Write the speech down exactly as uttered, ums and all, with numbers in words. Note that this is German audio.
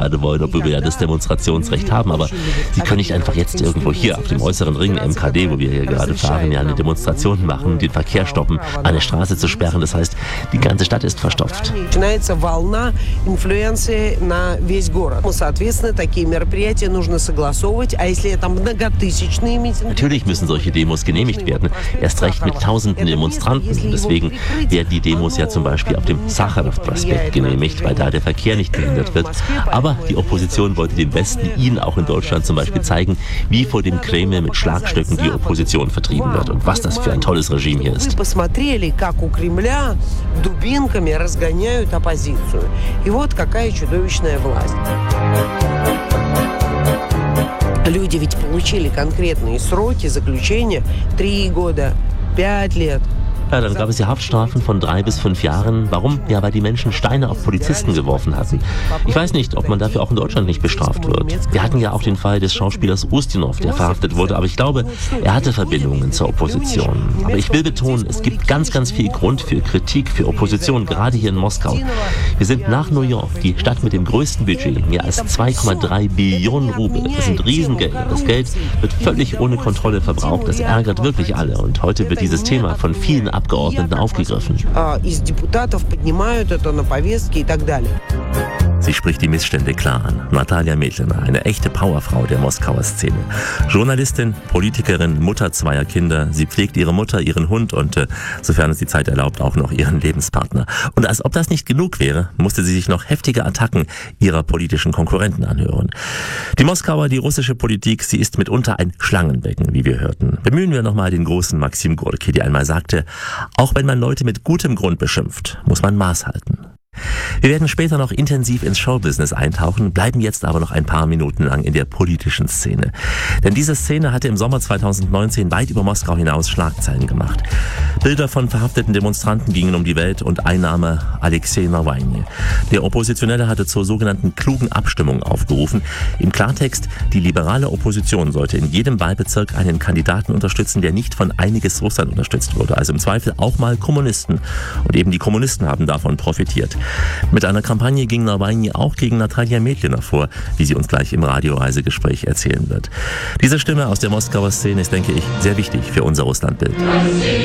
gerade wollen, obwohl wir ja das Demonstrationsrecht haben. Aber sie können nicht einfach jetzt irgendwo hier auf dem äußeren Ring M K D, wo wir hier gerade fahren, ja eine Demonstration machen, den Verkehr stoppen, eine Straße zu sperren. Das heißt, die ganze Stadt ist verstopft. Natürlich müssen solche Demos genehmigt werden. Erst recht mit tausenden Demonstranten. Deswegen werden die Demos ja zum Beispiel auf dem Sacharow-Prospekt genehmigt, weil da der Verkehr nicht behindert wird. Aber die Opposition wollte dem Westen, Ihnen auch in Deutschland zum Beispiel, zeigen, wie vor dem Kreml mit Schlagstöcken die Opposition vertrieben wird und was das für ein tolles Regime hier ist. Люди ведь получили конкретные сроки заключения три года, пять лет. Ja, dann gab es ja Haftstrafen von drei bis fünf Jahren. Warum? Ja, weil die Menschen Steine auf Polizisten geworfen hatten. Ich weiß nicht, ob man dafür auch in Deutschland nicht bestraft wird. Wir hatten ja auch den Fall des Schauspielers Ustinov, der verhaftet wurde, aber ich glaube, er hatte Verbindungen zur Opposition. Aber ich will betonen, es gibt ganz, ganz viel Grund für Kritik, für Opposition, gerade hier in Moskau. Wir sind nach New York die Stadt mit dem größten Budget, mehr als zwei Komma drei Billionen Rubel. Das sind Riesengelder. Das Geld wird völlig ohne Kontrolle verbraucht. Das ärgert wirklich alle. Und heute wird dieses Thema von vielen Abgeordneten aufgegriffen. Sie spricht die Missstände klar an. Natalia Metlina, eine echte Powerfrau der Moskauer Szene. Journalistin, Politikerin, Mutter zweier Kinder. Sie pflegt ihre Mutter, ihren Hund und, äh, sofern es die Zeit erlaubt, auch noch ihren Lebenspartner. Und als ob das nicht genug wäre, musste sie sich noch heftige Attacken ihrer politischen Konkurrenten anhören. Die Moskauer, die russische Politik, sie ist mitunter ein Schlangenbecken, wie wir hörten. Bemühen wir nochmal den großen Maxim Gorki, der einmal sagte, auch wenn man Leute mit gutem Grund beschimpft, muss man Maß halten. Wir werden später noch intensiv ins Showbusiness eintauchen, bleiben jetzt aber noch ein paar Minuten lang in der politischen Szene. Denn diese Szene hatte im Sommer zweitausendneunzehn weit über Moskau hinaus Schlagzeilen gemacht. Bilder von verhafteten Demonstranten gingen um die Welt und ein Name, Alexei Nawalny. Der Oppositionelle hatte zur sogenannten klugen Abstimmung aufgerufen. Im Klartext, die liberale Opposition sollte in jedem Wahlbezirk einen Kandidaten unterstützen, der nicht von einiges Russland unterstützt wurde. Also im Zweifel auch mal Kommunisten. Und eben die Kommunisten haben davon profitiert. Mit einer Kampagne ging Nawalny auch gegen Natalia Metlina vor, wie sie uns gleich im Radioreisegespräch erzählen wird. Diese Stimme aus der Moskauer Szene ist, denke ich, sehr wichtig für unser Russlandbild.